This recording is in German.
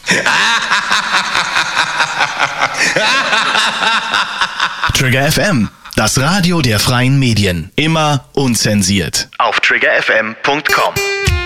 Trigger FM, das Radio der freien Medien. Immer unzensiert. Auf triggerfm.com.